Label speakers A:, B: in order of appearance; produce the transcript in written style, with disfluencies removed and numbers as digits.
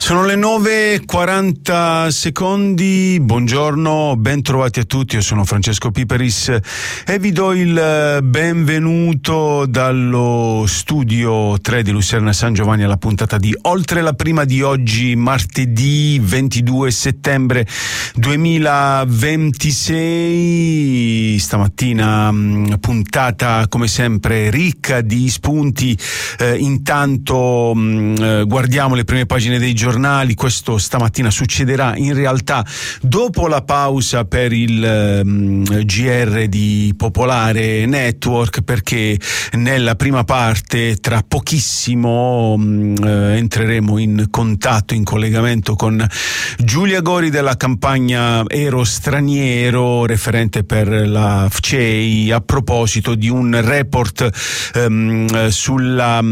A: Sono le 9:40, buongiorno, ben trovati a tutti, io sono Francesco Piperis e vi do il benvenuto dallo studio 3 di Lucerna San Giovanni alla puntata di Oltre la Prima di oggi, martedì 22 settembre 2026, stamattina puntata come sempre ricca di spunti, intanto guardiamo le prime pagine dei giornali. Questo stamattina succederà in realtà dopo la pausa per il GR di Popolare Network, perché nella prima parte tra pochissimo entreremo in contatto, in collegamento con Giulia Gori della campagna Ero Straniero, referente per la FCEI, a proposito di un report sulla